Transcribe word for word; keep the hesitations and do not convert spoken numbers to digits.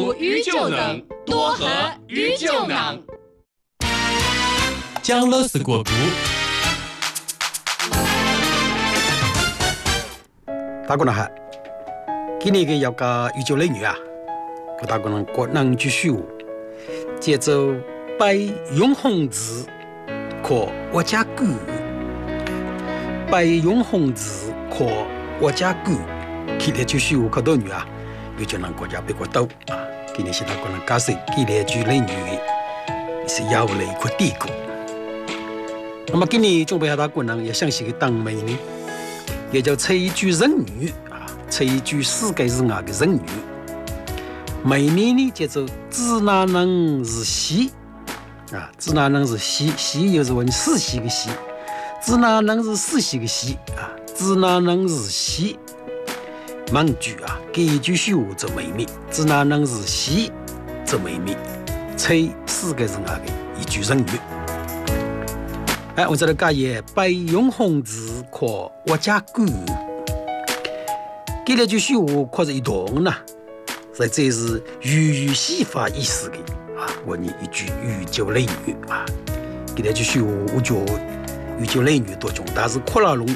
读语就能，多和语就能。 江乐士国歌。 大家好，今年嘅有個宇宙美女啊，我大家能國能繼續接着拜永恒子，可我家歌，拜永恒子，可我家歌，佢哋繼續好多女啊，宇宙能國家比較多啊，今年是大家能解釋，佢哋宇宙美女是有嚟個帝國。那麼今年準備下大家能也想是個當美呢，也叫吹一句人語啊，吹一句世界之外嘅人語。美年呢叫做支那能是西啊，支那能是西，西又是问世袭嘅西，支那能是世袭嘅西啊，支那能是西。盲句啊，给一句说话做美面，支那能是西做美面，吹世界之外嘅一句人語。哎，我这里讲也拜永恒子可我家歌，给了句说话可是一段呢，所以这是语语戏法意思的啊。我你一句宇宙美女啊，给了句说话，我觉宇宙美女多重，但是扩了龙